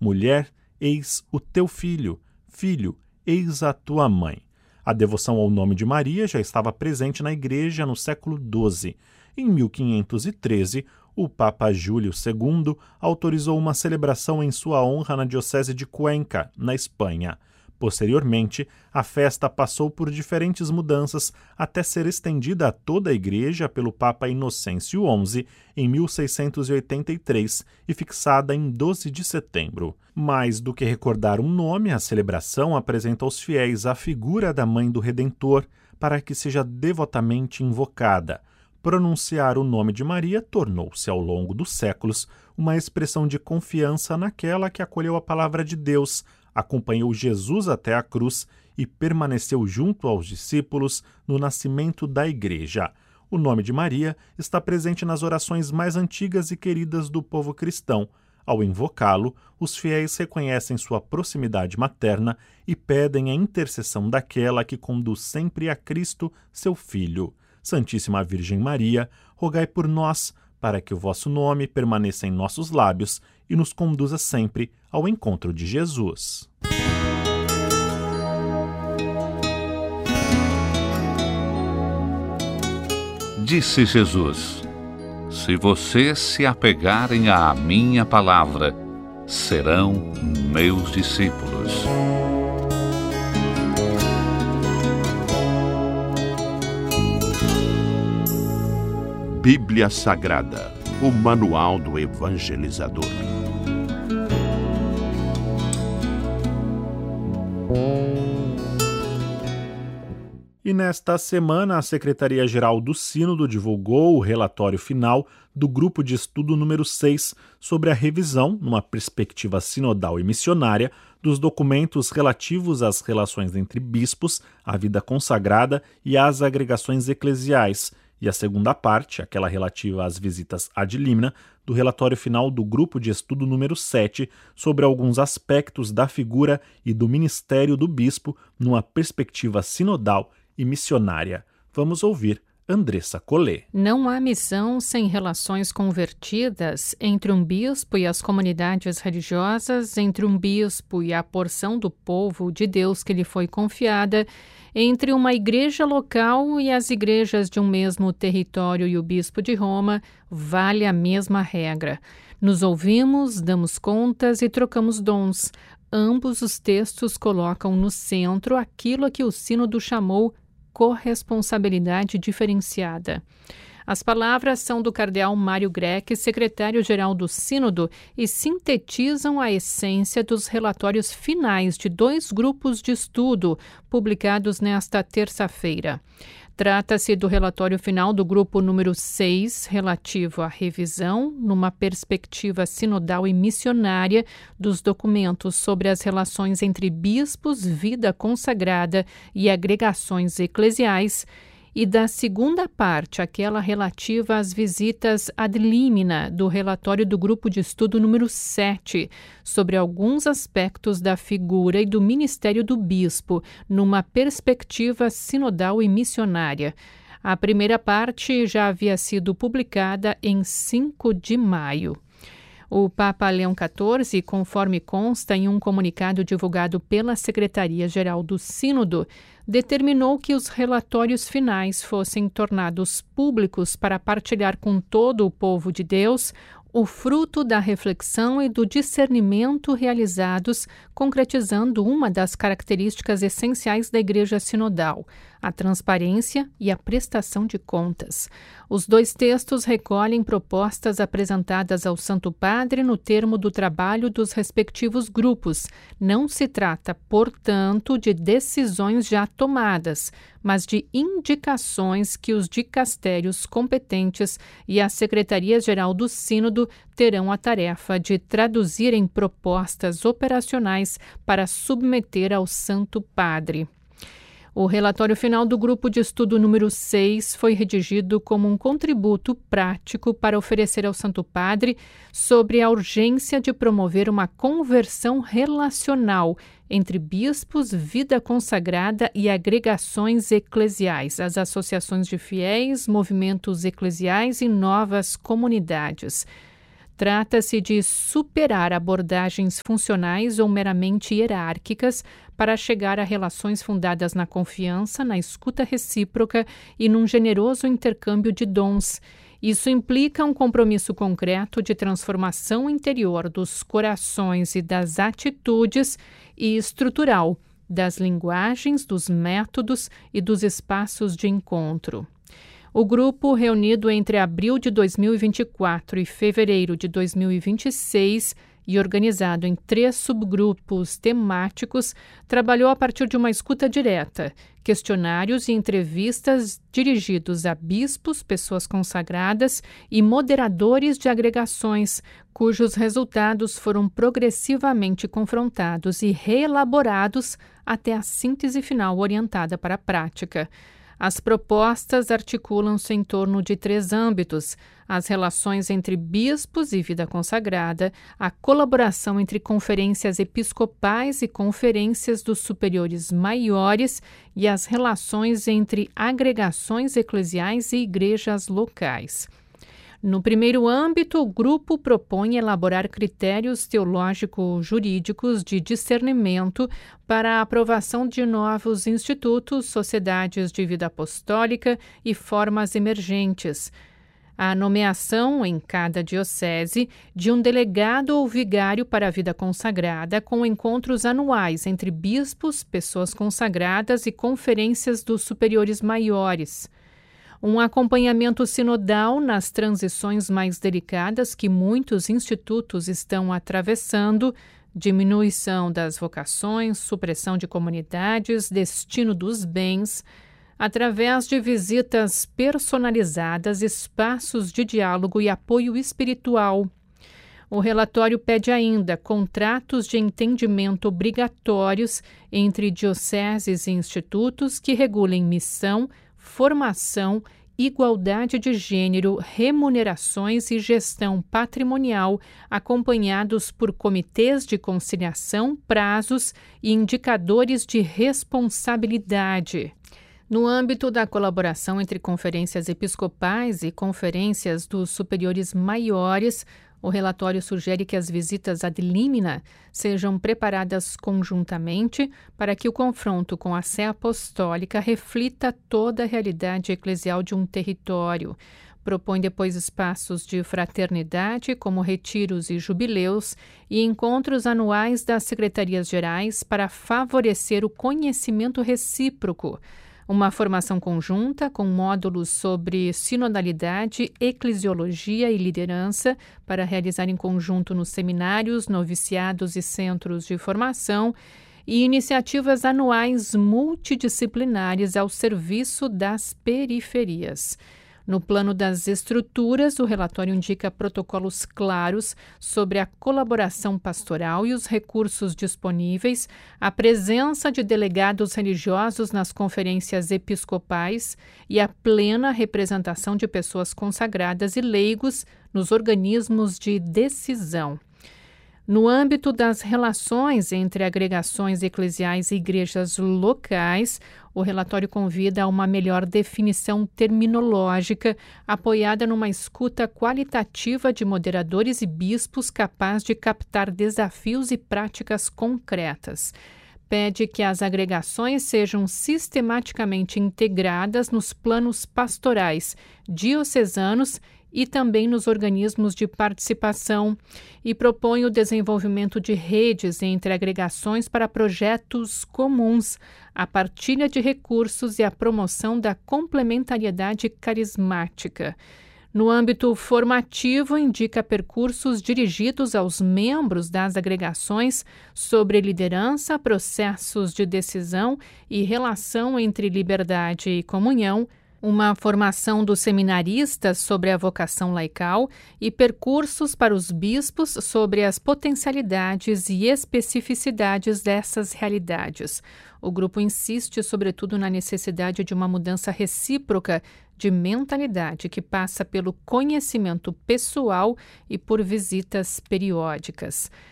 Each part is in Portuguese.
mulher, eis o teu filho, filho, eis a tua mãe. A devoção ao nome de Maria já estava presente na Igreja no século XII. Em 1513, o Papa Júlio II autorizou uma celebração em sua honra na Diocese de Cuenca, na Espanha. Posteriormente, a festa passou por diferentes mudanças até ser estendida a toda a Igreja pelo Papa Inocêncio XI em 1683 e fixada em 12 de setembro. Mais do que recordar um nome, a celebração apresenta aos fiéis a figura da Mãe do Redentor para que seja devotamente invocada. Pronunciar o nome de Maria tornou-se, ao longo dos séculos, uma expressão de confiança naquela que acolheu a palavra de Deus, acompanhou Jesus até a cruz e permaneceu junto aos discípulos no nascimento da Igreja. O nome de Maria está presente nas orações mais antigas e queridas do povo cristão. Ao invocá-lo, os fiéis reconhecem sua proximidade materna e pedem a intercessão daquela que conduz sempre a Cristo, seu Filho. Santíssima Virgem Maria, rogai por nós, para que o vosso nome permaneça em nossos lábios e nos conduza sempre ao encontro de Jesus. Disse Jesus: se vocês se apegarem à minha palavra, serão meus discípulos. Bíblia Sagrada, o Manual do Evangelizador. E nesta semana, a Secretaria-Geral do Sínodo divulgou o relatório final do Grupo de Estudo número 6 sobre a revisão, numa perspectiva sinodal e missionária, dos documentos relativos às relações entre bispos, a vida consagrada e às agregações eclesiais, e a segunda parte, aquela relativa às visitas ad limina, do relatório final do Grupo de Estudo número 7 sobre alguns aspectos da figura e do ministério do bispo numa perspectiva sinodal e missionária. Vamos ouvir Andressa Collet. Não há missão sem relações convertidas entre um bispo e as comunidades religiosas, entre um bispo e a porção do povo de Deus que lhe foi confiada, entre uma igreja local e as igrejas de um mesmo território e o bispo de Roma, vale a mesma regra. Nos ouvimos, damos contas e trocamos dons. Ambos os textos colocam no centro aquilo a que o Sínodo chamou corresponsabilidade diferenciada. As palavras são do cardeal Mário Grech, secretário-geral do Sínodo, e sintetizam a essência dos relatórios finais de 2 grupos de estudo, publicados nesta terça-feira. Trata-se do relatório final do grupo número 6, relativo à revisão, numa perspectiva sinodal e missionária, dos documentos sobre as relações entre bispos, vida consagrada e agregações eclesiais, e da segunda parte, aquela relativa às visitas ad limina, do relatório do grupo de estudo número 7, sobre alguns aspectos da figura e do ministério do bispo, numa perspectiva sinodal e missionária. A primeira parte já havia sido publicada em 5 de maio. O Papa Leão XIV, conforme consta em um comunicado divulgado pela Secretaria-Geral do Sínodo, determinou que os relatórios finais fossem tornados públicos para partilhar com todo o povo de Deus o fruto da reflexão e do discernimento realizados, concretizando uma das características essenciais da Igreja Sinodal, a transparência e a prestação de contas. Os 2 textos recolhem propostas apresentadas ao Santo Padre no termo do trabalho dos respectivos grupos. Não se trata, portanto, de decisões já tomadas, mas de indicações que os dicastérios competentes e a Secretaria-Geral do Sínodo terão a tarefa de traduzir em propostas operacionais para submeter ao Santo Padre. O relatório final do grupo de estudo número 6 foi redigido como um contributo prático para oferecer ao Santo Padre sobre a urgência de promover uma conversão relacional entre bispos, vida consagrada e agregações eclesiais, as associações de fiéis, movimentos eclesiais e novas comunidades. Trata-se de superar abordagens funcionais ou meramente hierárquicas para chegar a relações fundadas na confiança, na escuta recíproca e num generoso intercâmbio de dons. Isso implica um compromisso concreto de transformação interior dos corações e das atitudes e estrutural das linguagens, dos métodos e dos espaços de encontro. O grupo, reunido entre abril de 2024 e fevereiro de 2026 e organizado em 3 subgrupos temáticos, trabalhou a partir de uma escuta direta, questionários e entrevistas dirigidos a bispos, pessoas consagradas e moderadores de agregações, cujos resultados foram progressivamente confrontados e reelaborados até a síntese final orientada para a prática. As propostas articulam-se em torno de 3 âmbitos: as relações entre bispos e vida consagrada, a colaboração entre conferências episcopais e conferências dos superiores maiores e as relações entre agregações eclesiais e igrejas locais. No primeiro âmbito, o grupo propõe elaborar critérios teológico-jurídicos de discernimento para a aprovação de novos institutos, sociedades de vida apostólica e formas emergentes. A nomeação, em cada diocese, de um delegado ou vigário para a vida consagrada, com encontros anuais entre bispos, pessoas consagradas e conferências dos superiores maiores. Um acompanhamento sinodal nas transições mais delicadas que muitos institutos estão atravessando, diminuição das vocações, supressão de comunidades, destino dos bens, através de visitas personalizadas, espaços de diálogo e apoio espiritual. O relatório pede ainda contratos de entendimento obrigatórios entre dioceses e institutos que regulem missão, formação, igualdade de gênero, remunerações e gestão patrimonial, acompanhados por comitês de conciliação, prazos e indicadores de responsabilidade. No âmbito da colaboração entre conferências episcopais e conferências dos superiores maiores, o relatório sugere que as visitas ad limina sejam preparadas conjuntamente para que o confronto com a Sé Apostólica reflita toda a realidade eclesial de um território. Propõe depois espaços de fraternidade, como retiros e jubileus, e encontros anuais das secretarias-gerais para favorecer o conhecimento recíproco. Uma formação conjunta com módulos sobre sinodalidade, eclesiologia e liderança para realizar em conjunto nos seminários, noviciados e centros de formação e iniciativas anuais multidisciplinares ao serviço das periferias. No plano das estruturas, o relatório indica protocolos claros sobre a colaboração pastoral e os recursos disponíveis, a presença de delegados religiosos nas conferências episcopais e a plena representação de pessoas consagradas e leigos nos organismos de decisão. No âmbito das relações entre agregações eclesiais e igrejas locais, o relatório convida a uma melhor definição terminológica, apoiada numa escuta qualitativa de moderadores e bispos capaz de captar desafios e práticas concretas. Pede que as agregações sejam sistematicamente integradas nos planos pastorais diocesanos e também nos organismos de participação, e propõe o desenvolvimento de redes entre agregações para projetos comuns, a partilha de recursos e a promoção da complementariedade carismática. No âmbito formativo, indica percursos dirigidos aos membros das agregações sobre liderança, processos de decisão e relação entre liberdade e comunhão, uma formação dos seminaristas sobre a vocação laical e percursos para os bispos sobre as potencialidades e especificidades dessas realidades. O grupo insiste, sobretudo, na necessidade de uma mudança recíproca de mentalidade que passa pelo conhecimento pessoal e por visitas periódicas.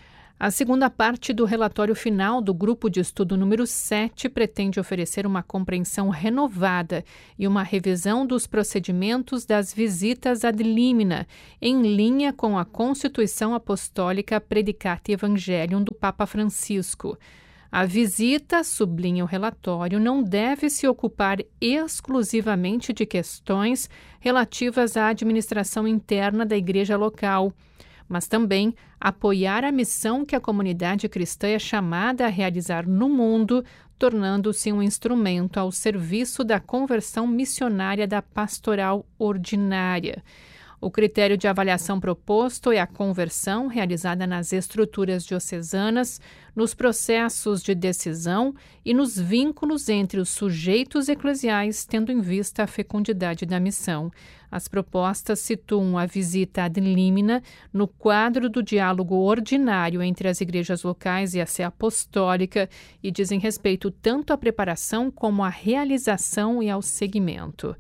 A segunda parte do relatório final do grupo de estudo número 7 pretende oferecer uma compreensão renovada e uma revisão dos procedimentos das visitas ad limina, em linha com a Constituição Apostólica Predicate Evangelium do Papa Francisco. A visita, sublinha o relatório, não deve se ocupar exclusivamente de questões relativas à administração interna da igreja local, mas também apoiar a missão que a comunidade cristã é chamada a realizar no mundo, tornando-se um instrumento ao serviço da conversão missionária da pastoral ordinária. O critério de avaliação proposto é a conversão realizada nas estruturas diocesanas, nos processos de decisão e nos vínculos entre os sujeitos eclesiais, tendo em vista a fecundidade da missão. As propostas situam a visita ad limina no quadro do diálogo ordinário entre as igrejas locais e a Sé Apostólica e dizem respeito tanto à preparação como à realização e ao seguimento.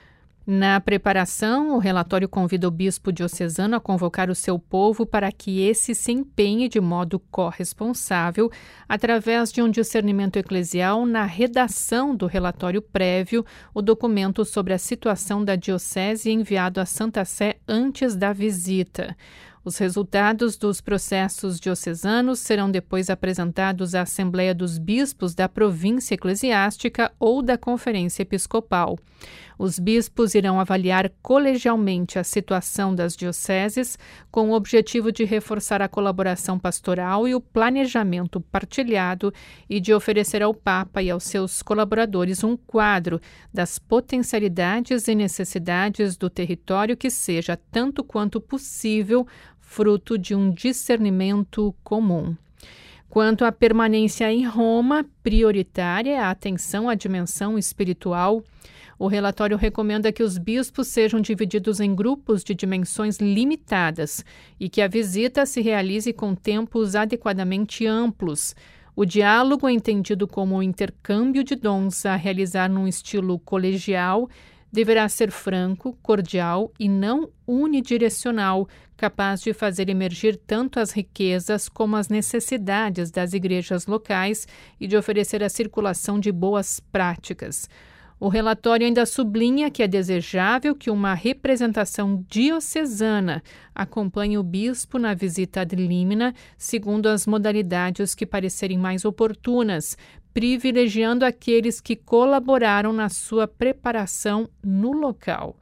Na preparação, o relatório convida o bispo diocesano a convocar o seu povo para que esse se empenhe de modo corresponsável, através de um discernimento eclesial, na redação do relatório prévio, o documento sobre a situação da diocese enviado à Santa Sé antes da visita. Os resultados dos processos diocesanos serão depois apresentados à Assembleia dos Bispos da província eclesiástica ou da Conferência Episcopal. Os bispos irão avaliar colegialmente a situação das dioceses, com o objetivo de reforçar a colaboração pastoral e o planejamento partilhado e de oferecer ao Papa e aos seus colaboradores um quadro das potencialidades e necessidades do território que seja, tanto quanto possível, fruto de um discernimento comum. Quanto à permanência em Roma, prioritária é a atenção à dimensão espiritual. O relatório recomenda que os bispos sejam divididos em grupos de dimensões limitadas e que a visita se realize com tempos adequadamente amplos. O diálogo é entendido como um intercâmbio de dons a realizar num estilo colegial, deverá ser franco, cordial e não unidirecional, capaz de fazer emergir tanto as riquezas como as necessidades das igrejas locais e de oferecer a circulação de boas práticas. O relatório ainda sublinha que é desejável que uma representação diocesana acompanhe o bispo na visita ad limina, segundo as modalidades que parecerem mais oportunas, privilegiando aqueles que colaboraram na sua preparação no local.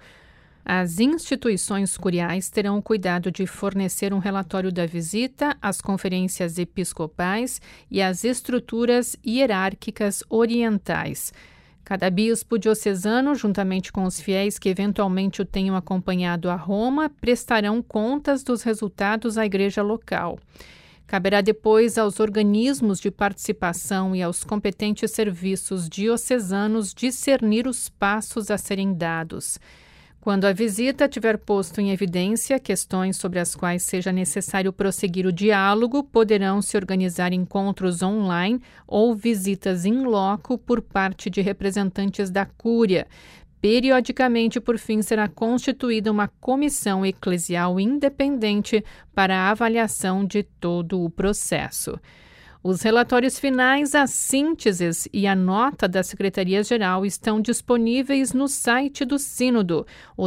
As instituições curiais terão o cuidado de fornecer um relatório da visita às conferências episcopais e às estruturas hierárquicas orientais. Cada bispo diocesano, juntamente com os fiéis que eventualmente o tenham acompanhado a Roma, prestarão contas dos resultados à igreja local. Caberá depois aos organismos de participação e aos competentes serviços diocesanos discernir os passos a serem dados. Quando a visita tiver posto em evidência questões sobre as quais seja necessário prosseguir o diálogo, poderão se organizar encontros online ou visitas in loco por parte de representantes da Cúria. Periodicamente, por fim, será constituída uma comissão eclesial independente para a avaliação de todo o processo. Os relatórios finais, as sínteses e a nota da Secretaria-Geral estão disponíveis no site do Sínodo, o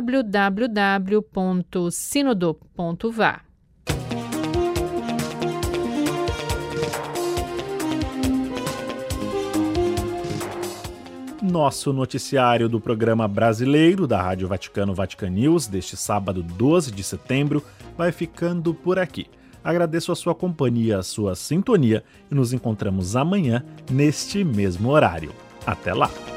www.sinodo.va. Nosso noticiário do programa brasileiro da Rádio Vaticano Vatican News deste sábado 12 de setembro vai ficando por aqui. Agradeço a sua companhia, a sua sintonia e nos encontramos amanhã neste mesmo horário. Até lá!